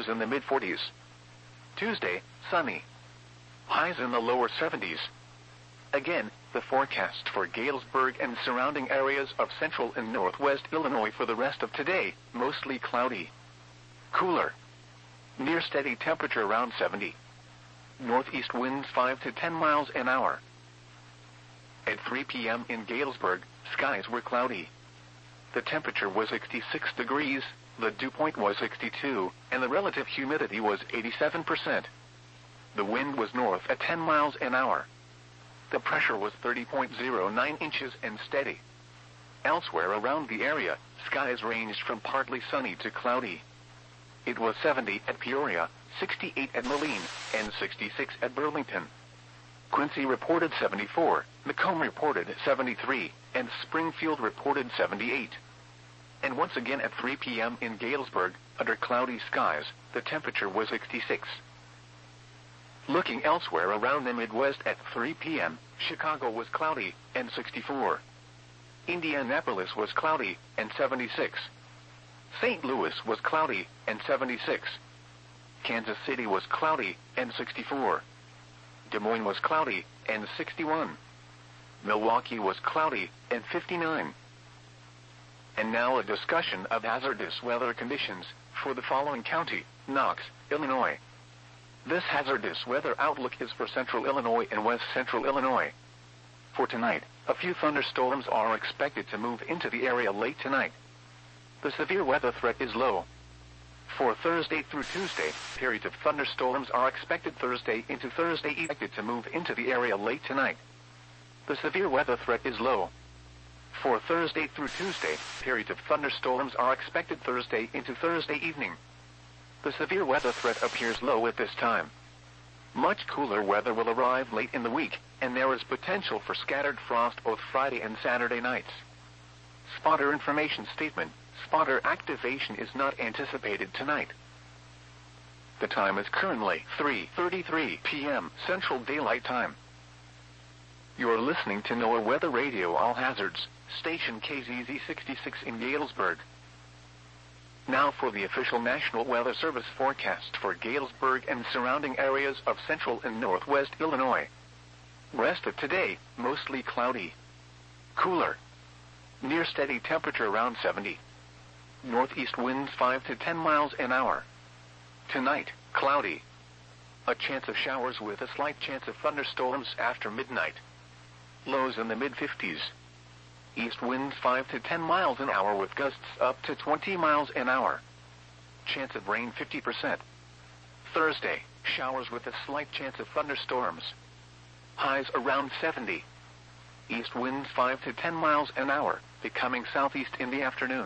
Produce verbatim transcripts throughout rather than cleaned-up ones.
in the mid forties. Tuesday, sunny. Highs in the lower seventies. Again, the forecast for Galesburg and surrounding areas of central and northwest Illinois for the rest of today, mostly cloudy. Cooler. Near steady temperature around seventy. Northeast winds five to ten miles an hour. At three p m in Galesburg, skies were cloudy. The temperature was sixty-six degrees, the dew point was sixty-two, and the relative humidity was eighty-seven percent. The wind was north at ten miles an hour. The pressure was thirty point zero nine inches and steady. Elsewhere around the area, skies ranged from partly sunny to cloudy. It was seventy at Peoria, sixty-eight at Moline, and sixty-six at Burlington. Quincy reported seventy-four, Macomb reported seventy-three, and Springfield reported seventy-eight. And once again at three p m in Galesburg, under cloudy skies, the temperature was sixty-six. Looking elsewhere around the Midwest at three p m, Chicago was cloudy, and sixty-four. Indianapolis was cloudy, and seventy-six. Saint Louis was cloudy, and seventy-six. Kansas City was cloudy, and sixty-four. Des Moines was cloudy, and sixty-one. Milwaukee was cloudy, and fifty-nine. And now a discussion of hazardous weather conditions for the following county, Knox, Illinois. This hazardous weather outlook is for central Illinois and west central Illinois. For tonight, a few thunderstorms are expected to move into the area late tonight. The severe weather threat is low. For Thursday through Tuesday, periods of thunderstorms are expected Thursday into Thursday expected to move into the area late tonight. The severe weather threat is low. For Thursday through Tuesday, periods of thunderstorms are expected Thursday into Thursday evening. The severe weather threat appears low at this time. Much cooler weather will arrive late in the week, and there is potential for scattered frost both Friday and Saturday nights. Spotter information statement. Spotter activation is not anticipated tonight. The time is currently three thirty-three p m Central Daylight Time. You are listening to NOAA Weather Radio All Hazards, station K Z Z sixty-six in Galesburg. Now for the official National Weather Service forecast for Galesburg and surrounding areas of central and northwest Illinois. Rest of today, mostly cloudy. Cooler. Near steady temperature around seventy. Northeast winds five to ten miles an hour. Tonight, cloudy. A chance of showers with a slight chance of thunderstorms after midnight. Lows in the mid fifties. East winds five to ten miles an hour with gusts up to twenty miles an hour. Chance of rain fifty percent. Thursday, showers with a slight chance of thunderstorms. Highs around seventy. East winds five to ten miles an hour, becoming southeast in the afternoon.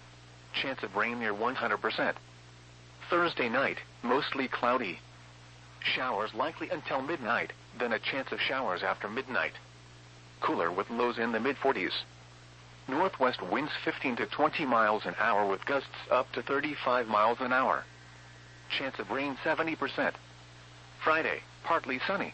Chance of rain near one hundred percent. Thursday night, mostly cloudy. Showers likely until midnight, then a chance of showers after midnight. Cooler with lows in the mid forties. Northwest winds fifteen to twenty miles an hour with gusts up to thirty-five miles an hour. Chance of rain seventy percent. Friday, partly sunny.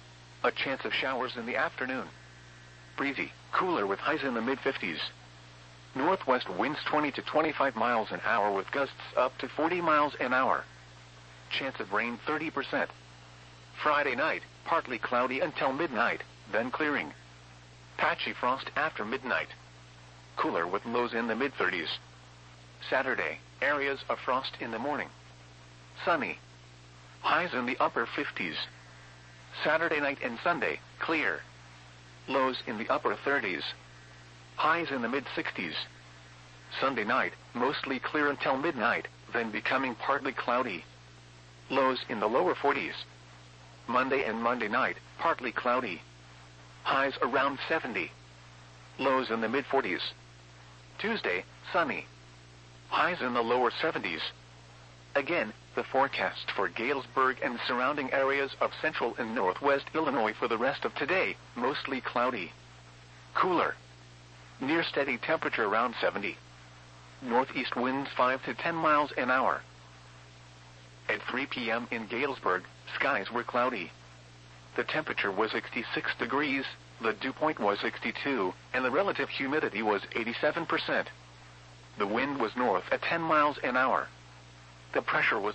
A chance of showers in the afternoon. Breezy, cooler with highs in the mid fifties. Northwest winds twenty to twenty-five miles an hour with gusts up to forty miles an hour. Chance of rain thirty percent. Friday night, partly cloudy until midnight, then clearing. Patchy frost after midnight. Cooler with lows in the mid thirties. Saturday, areas of frost in the morning. Sunny. Highs in the upper fifties. Saturday night and Sunday, clear. Lows in the upper thirties. Highs in the mid sixties. Sunday night, mostly clear until midnight, then becoming partly cloudy. Lows in the lower forties. Monday and Monday night, partly cloudy. Highs around seventy. Lows in the mid forties. Tuesday, sunny. Highs in the lower seventies. Again, the forecast for Galesburg and surrounding areas of central and northwest Illinois for the rest of today, mostly cloudy. Cooler. Near steady temperature around seventy. Northeast winds five to ten miles an hour. At three p m in Galesburg, skies were cloudy. The temperature was sixty-six degrees, the dew point was sixty-two, and the relative humidity was eighty-seven percent. The wind was north at ten miles an hour. The pressure was